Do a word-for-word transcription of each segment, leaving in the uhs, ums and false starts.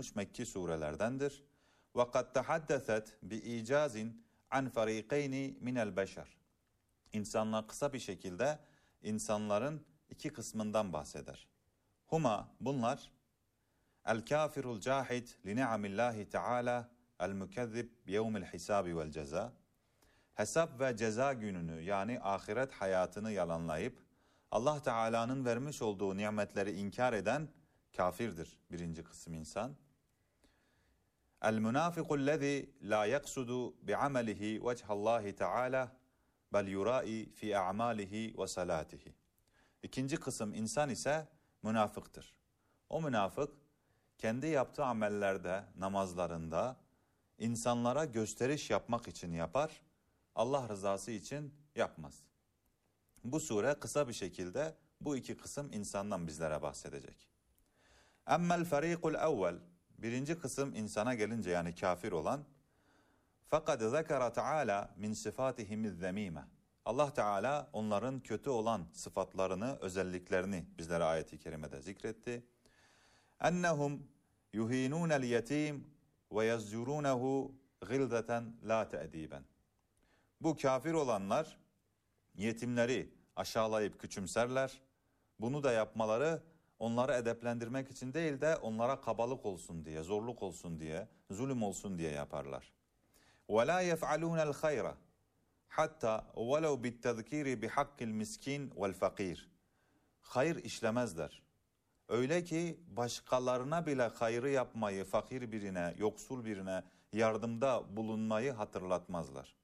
olmuş Mekki surelerdendir. وَقَدْ تَحَدَّثَتْ بِإِيجَازٍ عَنْ فَرِيقَيْنِ مِنَ الْبَشَرِ İnsanlar kısa bir şekilde insanların iki kısmından bahseder. Huma bunlar el-kafirul cahid li ni'amillahi teala el-mukezzib biyevmil hisabi vel ceza. Hesap ve ceza gününü yani ahiret hayatını yalanlayıp Allah Teala'nın vermiş olduğu nimetleri inkar eden kafirdir birinci kısım insan. El-munafiqul lezî la yaksudu bi'amelihi vechhallahi teala bel yurai fi a'malihi ve salatihi. İkinci kısım insan ise münafıktır. O münafık kendi yaptığı amellerde, namazlarında insanlara gösteriş yapmak için yapar, Allah rızası için yapmaz. Bu sure kısa bir şekilde bu iki kısım insandan bizlere bahsedecek. Emmel ferikul evvel, birinci kısım insana gelince yani kafir olan, fakat zekara Teala min sıfatihimiz zemime. Allah Teala onların kötü olan sıfatlarını, özelliklerini bizlere ayet-i kerimede zikretti. Ennehum yuhinûnel yetim ve yazcurunehu gildeten la te'diben. Bu kafir olanlar yetimleri aşağılayıp küçümserler. Bunu da yapmaları onları edeplendirmek için değil de onlara kabalık olsun diye, zorluk olsun diye, zulüm olsun diye yaparlar. وَلَا يَفْعَلُونَ الْخَيْرَ hatta وَلَوْ بِالتَّذْكِيرِ بِحَقِّ الْمِسْكِينِ وَالْفَقِيرِ. Hayır işlemezler. Öyle ki başkalarına bile hayrı yapmayı, fakir birine, yoksul birine yardımda bulunmayı hatırlatmazlar.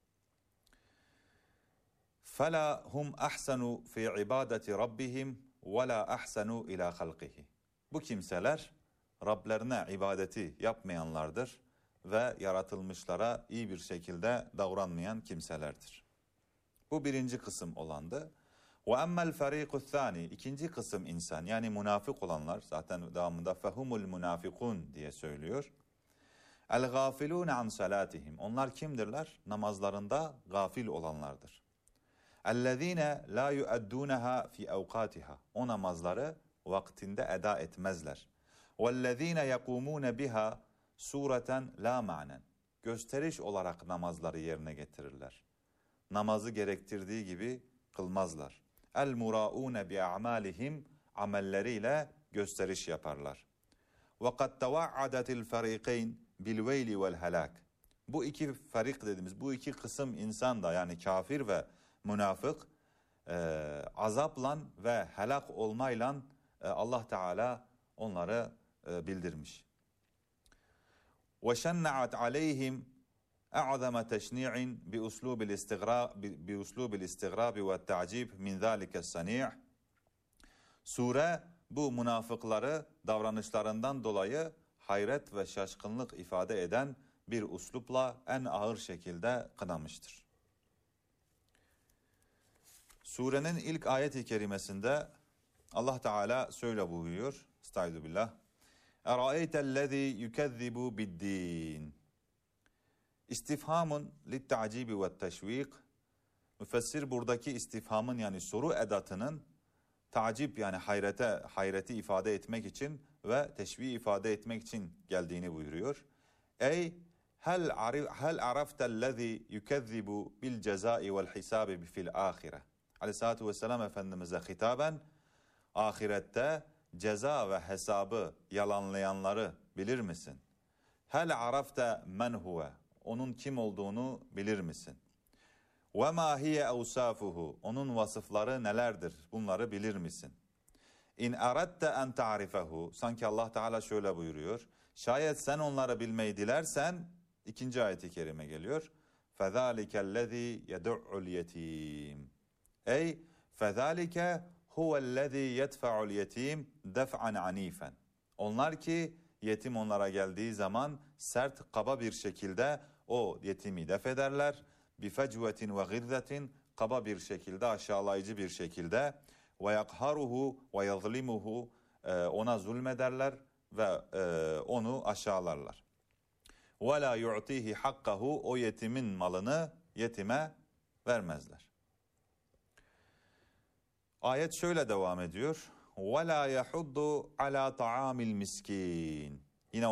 فَلَا هُمْ أَحْسَنُوا فِي عِبَادَةِ رَبِّهِمْ وَلَا أَحْسَنُوا إِلَى خَلْقِهِ. Bu kimseler Rablerine ibadeti yapmayanlardır ve yaratılmışlara iyi bir şekilde davranmayan kimselerdir. Bu birinci kısım olandı. وَأَمَّا الْفَرِيقُ الثَّانِي İkinci kısım insan yani münafık olanlar zaten devamında فَهُمُ الْمُنَافِقُونَ diye söylüyor. El-gâfilûne an salâtihim. Onlar kimdirler? Namazlarında gafil olanlardır. اَلَّذ۪ينَ لَا يُؤَدُّونَهَا فِي اَوْقَاتِهَا. O namazları vaktinde eda etmezler. وَالَّذ۪ينَ يَقُومُونَ بِهَا sureten la manen. Gösteriş olarak namazları yerine getirirler. Namazı gerektirdiği gibi kılmazlar. El muraune bi a'malihim amelleriyle gösteriş yaparlar. Ve kad teva'adatil fariqayn bil veyli vel helak. Bu iki farik dediğimiz bu iki kısım insan da yani kafir ve münafık e, azapla ve helak olmayla e, Allah Teala onları e, bildirmiş. وَشَنَّعَتْ عَلَيْهِمْ أَعْظَمَ تَشْنِيعٍ بِأُسْلُوبِ الْاِسْتِغْرَابِ بِأُسْلُوبِ الْاِسْتِغْرَابِ وَالتَّعْجِيبِ مِنْ ذَٰلِكَ السَّنِيعِ. Sure bu münafıkları davranışlarından dolayı hayret ve şaşkınlık ifade eden bir uslupla en ağır şekilde kınamıştır. Surenin ilk ayet-i kerimesinde Allah Teala şöyle buyuruyor. Estaizu billah. اَرَأَيْتَ الَّذ۪ي يُكَذِّبُ بِالدِّينِ. İstifhamın litta'cibi ve teşvik. Müfessir buradaki istifhamın yani soru edatının tacip yani hayrete, hayreti ifade etmek için ve teşvik ifade etmek için geldiğini buyuruyor. Ey hel hel arafte'llezî yukezzibu bil cezai vel hisabi fil ahire. Aleyhissalatu vesselam Efendimiz'e hitaben ahirette ceza ve hesabı yalanlayanları bilir misin? Hel arafte men huve. Onun kim olduğunu bilir misin? Ve ma hiye evsafuhu. Onun vasıfları nelerdir? Bunları bilir misin? İn aratte en ta'rifehu. Sanki Allah Teala şöyle buyuruyor. Şayet sen onları bilmeyi dilersen ikinci ayet-i kerime geliyor. فَذَٰلِكَ الَّذ۪ي يَدُعُّ الْيَت۪يمِ. Ey فَذَٰلِكَ هُوَ الَّذ۪ي يَدْفَعُ الْيَت۪يمِ دَفْعًا عَن۪يفًا. Onlar ki yetim onlara geldiği zaman sert, kaba bir şekilde o yetimi def ederler. بِفَجْوَةٍ وَغِذَّةٍ Kaba bir şekilde, aşağılayıcı bir şekilde. وَيَقْهَرُهُ وَيَظْلِمُهُ Ona zulmederler ve e, onu aşağılarlar. وَلَا يُعْطِيهِ حَقَّهُ O yetimin malını yetime vermezler. Ayet şöyle devam ediyor. وَلَا يَحُضُّ عَلَى طَعَامِ الْمِسْكِينَ